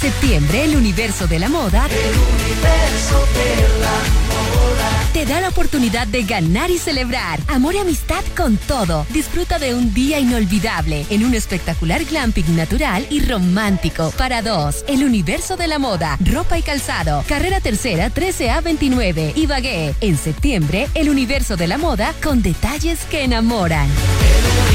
septiembre, el universo de la moda te da la oportunidad de ganar y celebrar. Amor y amistad con todo. Disfruta de un día inolvidable en un espectacular glamping natural y romántico. Para dos, el universo de la moda. Ropa y calzado. Carrera Tercera 13A29. Ibagué. En septiembre, el universo de la moda con detalles que enamoran.